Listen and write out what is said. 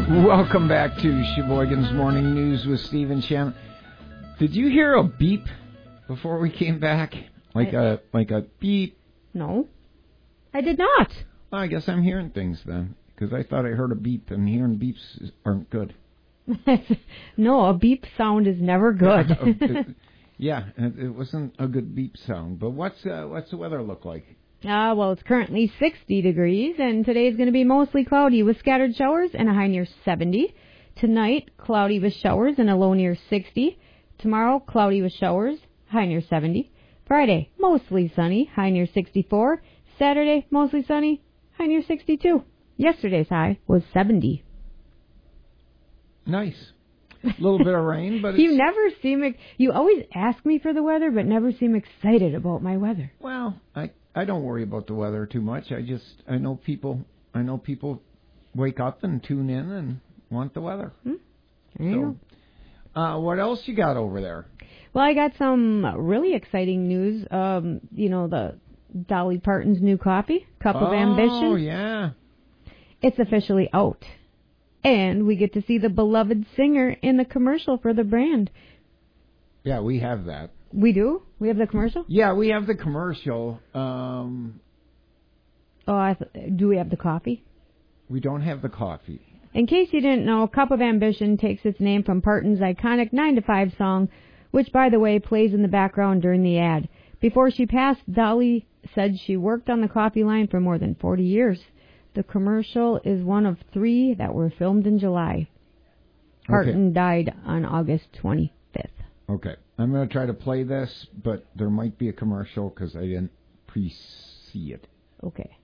Welcome back to Sheboygan's Morning News with Steve and Shannon. Did you hear a beep before we came back? Like a beep? No, I did not. Well, I guess I'm hearing things then, because I thought I heard a beep, and hearing beeps aren't good. No, a beep sound is never good. Yeah, it wasn't a good beep sound. But what's the weather look like? Well, it's currently 60 degrees, and today is going to be mostly cloudy with scattered showers and a high near 70. Tonight, cloudy with showers and a low near 60. Tomorrow, cloudy with showers, high near 70. Friday, mostly sunny, high near 64. Saturday, mostly sunny, high near 62. Yesterday's high was 70. Nice. A little bit of rain, but You never seem... You always ask me for the weather, but never seem excited about my weather. Well, I don't worry about the weather too much. I know people wake up and tune in and want the weather. So, what else you got over there? Well, I got some really exciting news. The Dolly Parton's new coffee, Cup of Ambition. Oh, yeah. It's officially out. And we get to see the beloved singer in the commercial for the brand. Yeah, we have that. We do? We have the commercial? Yeah, we have the commercial. Do we have the coffee? We don't have the coffee. In case you didn't know, Cup of Ambition takes its name from Parton's iconic 9 to 5 song, which, by the way, plays in the background during the ad. Before she passed, Dolly said she worked on the coffee line for more than 40 years. The commercial is one of 3 that were filmed in July. Parton died on August 25th. Okay. I'm going to try to play this, but there might be a commercial because I didn't pre-see it. Okay.